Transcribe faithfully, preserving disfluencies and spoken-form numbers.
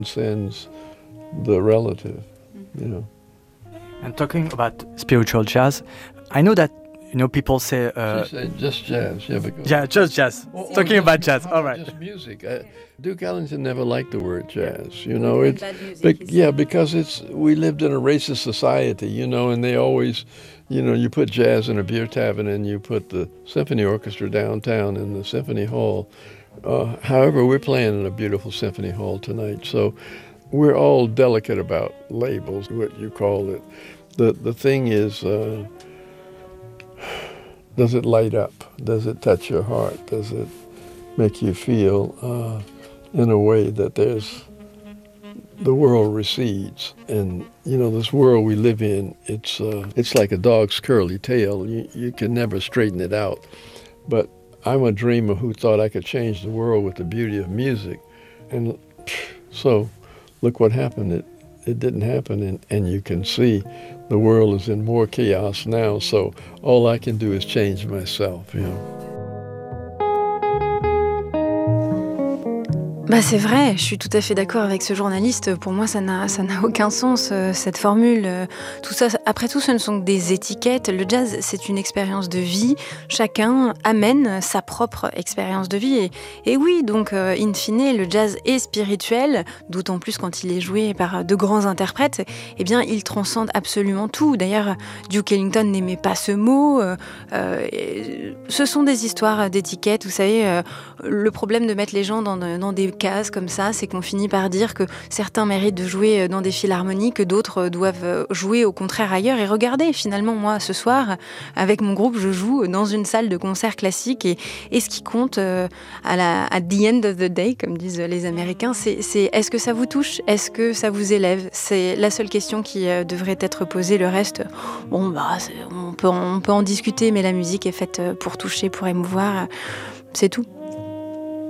Transcends the relative, you know. And talking about spiritual jazz, I know that, you know, people say... Uh, she said just jazz, yeah, because... Yeah, just jazz. Or, or talking just, about jazz, all right. Just music. Uh, Duke Ellington never liked the word jazz, you know. It's, be, yeah, because it's we lived in a racist society, you know, and they always, you know, you put jazz in a beer tavern and you put the symphony orchestra downtown in the symphony hall. Uh, however, we're playing in a beautiful symphony hall tonight, so we're all delicate about labels, what you call it. The the thing is, uh, does it light up? Does it touch your heart? Does it make you feel uh, in a way that there's the world recedes? And you know, this world we live in, it's uh, it's like a dog's curly tail. You you can never straighten it out. But I'm a dreamer who thought I could change the world with the beauty of music, and so look what happened. It it didn't happen, and, and you can see the world is in more chaos now, so all I can do is change myself, you know. Bah c'est vrai, je suis tout à fait d'accord avec ce journaliste. Pour moi, ça n'a, ça n'a aucun sens, euh, cette formule. Euh, tout ça, après tout, ce ne sont que des étiquettes. Le jazz, c'est une expérience de vie. Chacun amène sa propre expérience de vie. Et, et oui, donc, euh, in fine, le jazz est spirituel, d'autant plus quand il est joué par de grands interprètes. Eh bien, il transcende absolument tout. D'ailleurs, Duke Ellington n'aimait pas ce mot. Euh, euh, ce sont des histoires d'étiquettes. Vous savez, euh, le problème de mettre les gens dans, dans des cases comme ça, c'est qu'on finit par dire que certains méritent de jouer dans des philharmonies, que d'autres doivent jouer au contraire ailleurs. Et regardez, finalement, moi, ce soir, avec mon groupe, je joue dans une salle de concert classique. Et, et ce qui compte euh, à la at the end of the day, comme disent les Américains, c'est, c'est est-ce que ça vous touche ? Est-ce que ça vous élève ? C'est la seule question qui euh, devrait être posée. Le reste, bon, bah, on peut, on peut en discuter, mais la musique est faite pour toucher, pour émouvoir. C'est tout.